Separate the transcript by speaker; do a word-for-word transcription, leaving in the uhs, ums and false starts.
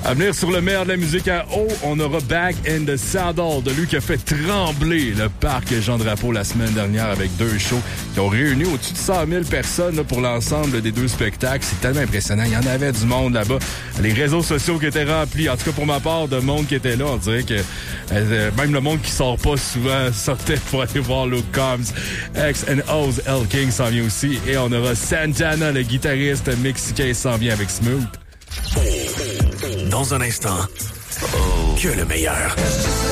Speaker 1: À venir sur le meilleur de la musique à eau, on aura Back in the Saddle, de lui qui a fait trembler le parc Jean Drapeau la semaine dernière avec deux shows qui ont réuni au-dessus de cent mille personnes là, pour l'ensemble des deux spectacles. C'est tellement impressionnant. Il y en avait du monde là-bas. Les réseaux sociaux qui étaient remplis. En tout cas, pour ma part, de monde qui était là, on dirait que euh, même le monde qui sort pas souvent sortait pour aller voir Luke Combs. X and O's L King s'en vient aussi. Et on aura Santana, le guitariste mexicain, s'en vient avec Smooth.
Speaker 2: Dans un instant, que le meilleur.